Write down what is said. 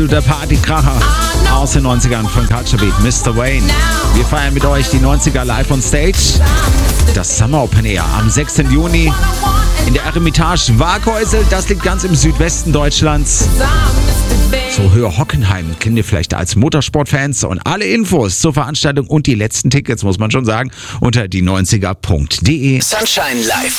absoluter Partykracher aus den 90ern von Culture Beat, Mr. Wayne. Wir feiern mit euch die 90er live on stage. Das Summer Open Air am 6. Juni in der Eremitage Waghäusel. Das liegt ganz im Südwesten Deutschlands. So Höhe Hockenheim kennt ihr vielleicht als Motorsportfans. Und alle Infos zur Veranstaltung und die letzten Tickets, muss man schon sagen, unter die90er.de. Sunshine Live.